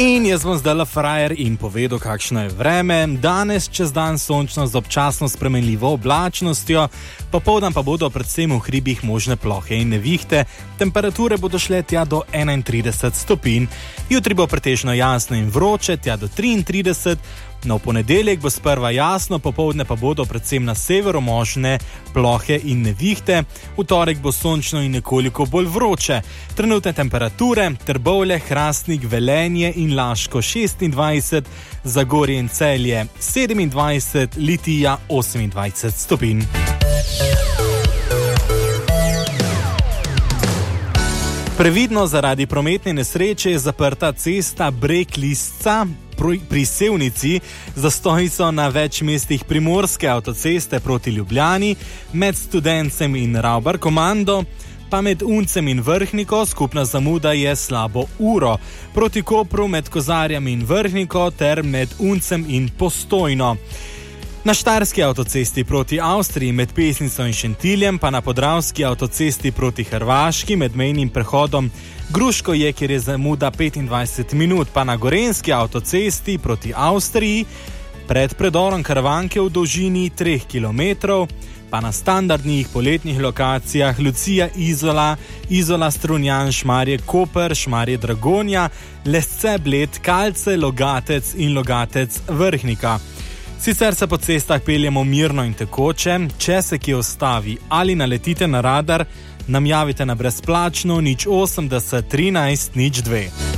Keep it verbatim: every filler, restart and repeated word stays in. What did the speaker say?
In jaz bom zdaj la frajer in povedal, kakšno je vreme. Danes čez dan sončno z občasno spremenljivo oblačnostjo, popoldan pa bodo predvsem v hribih možne plohe in nevihte. Temperature bodo šle tja do enaintrideset stopinj. Jutri bo pretežno jasno in vroče, tja do triintrideset. No, v ponedeljek bo sprva jasno, popoldne pa bodo predvsem na severu možne plohe in nevihte. V torek bo sončno in nekoliko bolj vroče. Trenutne temperature: Trbovlje, Hrastnik, Velenje in Laško šestindvajset, Zagorje in Celje sedemindvajset, Litija osemindvajset stopinj. Previdno, zaradi prometne nesreče je zaprta cesta Breg-Lisca pri Sevnici, zastoji so na več mestih primorske avtoceste proti Ljubljani, med Studencem in Ravbar komando, pa med Uncem in Vrhniko skupna zamuda je slabo uro. Proti Kopru med Kozarjem in Vrhniko ter med Uncem in Postojno. Na Štajerski avtocesti proti Avstriji med Pesnico in Šentiljem, pa na Podravski avtocesti proti Hrvaški med mejnim prehodom Gruško je, kjer je zamuda petindvajset minut, pa na Gorenjski avtocesti proti Avstriji pred predorom Karavanke v dolžini treh kilometrov, pa na standardnih poletnih lokacijah Lucija, Izola, Izola, Strunjan, Šmarje, Koper, Šmarje, Dragonja, Lesce, Bled, Kalce, Logatec in Logatec, Vrhnika. Sicer se po cestah peljemo mirno in tekoče, če se kje ustavi ali naletite na radar, nam javite na brezplačno nič osemdeset trinajst nič dve.